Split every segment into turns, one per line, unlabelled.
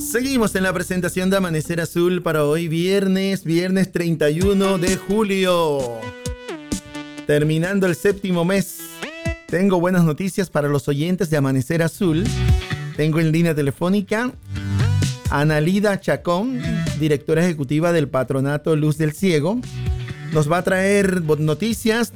Seguimos en la presentación de Amanecer Azul para hoy viernes 31 de julio. Terminando el séptimo mes. Tengo buenas noticias para los oyentes de Amanecer Azul. Tengo en línea telefónica a Analida Chacón, directora ejecutiva del Patronato Luz del Ciego. Nos va a traer noticias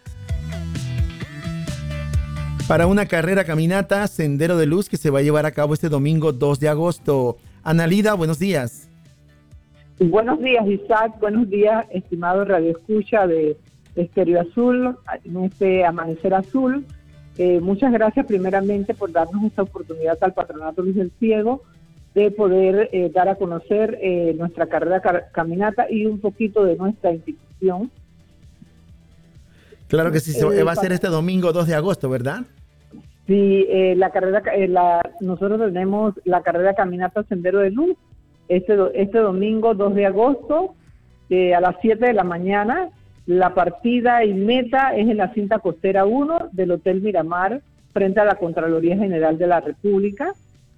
para una carrera caminata Sendero de Luz que se va a llevar a cabo este domingo 2 de agosto. Analida, buenos días.
Buenos días, Isaac. Buenos días, estimado radioescucha de Estéreo Azul, en este Amanecer Azul. Muchas gracias primeramente por darnos esta oportunidad al Patronato Luz del Ciego de poder dar a conocer nuestra carrera caminata y un poquito de nuestra institución.
Claro que sí, va a ser este domingo 2 de agosto, ¿verdad?
Sí, la carrera, nosotros tenemos la carrera caminata Sendero de Luz este domingo 2 de agosto a las 7 de la mañana. La partida y meta es en la cinta costera 1 del Hotel Miramar, frente a la Contraloría General de la República.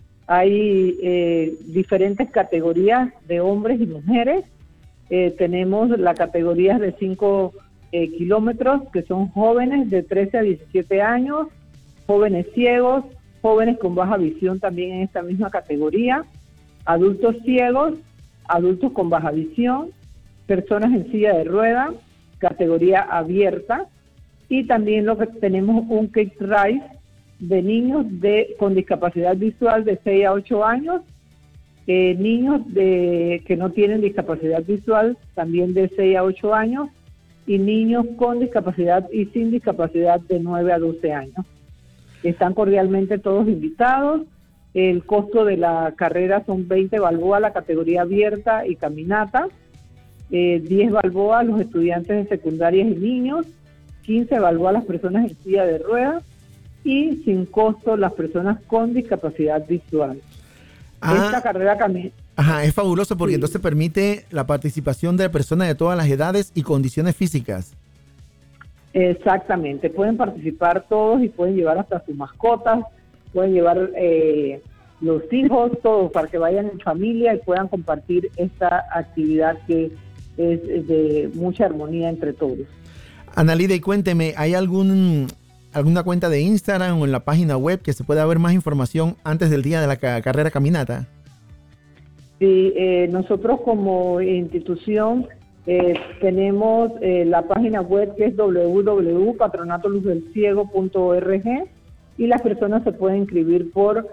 Hay diferentes categorías de hombres y mujeres. Tenemos la categoría de 5 kilómetros, que son jóvenes de 13 a 17 años, jóvenes ciegos, jóvenes con baja visión también en esta misma categoría, adultos ciegos, adultos con baja visión, personas en silla de ruedas, categoría abierta, y también lo que tenemos un cake race de niños con discapacidad visual de 6 a 8 años, niños que no tienen discapacidad visual también de 6 a 8 años, y niños con discapacidad y sin discapacidad de 9 a 12 años. Están cordialmente todos invitados. El costo de la carrera son 20 balboas la categoría abierta y caminata, 10 balboas los estudiantes de secundarias y niños, 15 balboas las personas en silla de ruedas y sin costo las personas con discapacidad visual. Esta carrera
es fabuloso porque entonces permite la participación de personas de todas las edades y condiciones físicas.
Exactamente, pueden participar todos y pueden llevar hasta sus mascotas, pueden llevar los hijos, todos, para que vayan en familia y puedan compartir esta actividad que es de mucha armonía entre todos.
Analida, y cuénteme, ¿hay alguna cuenta de Instagram o en la página web que se pueda ver más información antes del día de la carrera caminata?
Sí, nosotros como institución tenemos la página web que es www.patronatoluzdelciego.org y las personas se pueden inscribir por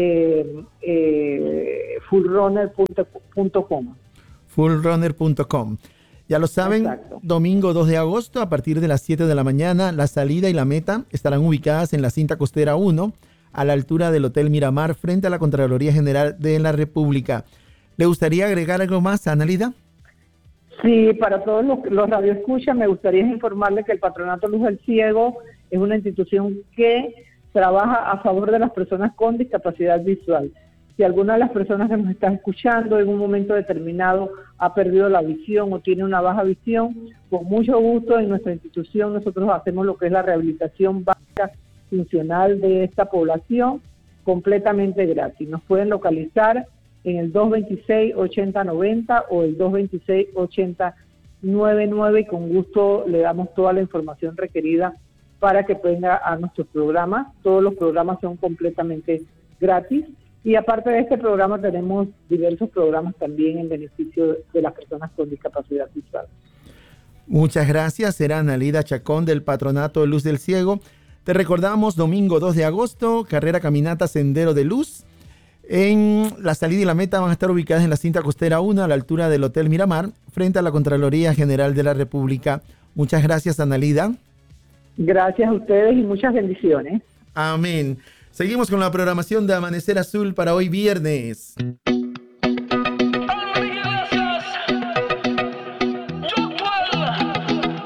fullrunner.com.
Fullrunner.com. Ya lo saben, exacto. Domingo 2 de agosto a partir de las 7 de la mañana, la salida y la meta estarán ubicadas en la cinta costera 1, a la altura del Hotel Miramar, frente a la Contraloría General de la República. ¿Le gustaría agregar algo más, Analida?
Sí, para todos los radioescuchas me gustaría informarles que el Patronato Luz del Ciego es una institución que trabaja a favor de las personas con discapacidad visual. Si alguna de las personas que nos están escuchando en un momento determinado ha perdido la visión o tiene una baja visión, con mucho gusto en nuestra institución nosotros hacemos lo que es la rehabilitación básica funcional de esta población completamente gratis. Nos pueden localizar en el 226-8090 o el 226-8099 y con gusto le damos toda la información requerida para que venga a nuestros programas. Todos los programas son completamente gratis. Y aparte de este programa tenemos diversos programas también en beneficio de las personas con discapacidad visual.
Muchas gracias. Será Analida Chacón del Patronato Luz del Ciego. Te recordamos, domingo 2 de agosto, carrera caminata Sendero de Luz. En la salida y la meta van a estar ubicadas en la cinta costera 1, a la altura del Hotel Miramar, frente a la Contraloría General de la República. Muchas gracias, Analida.
Gracias a ustedes y muchas bendiciones.
Amén. Seguimos con la programación de Amanecer Azul para hoy viernes.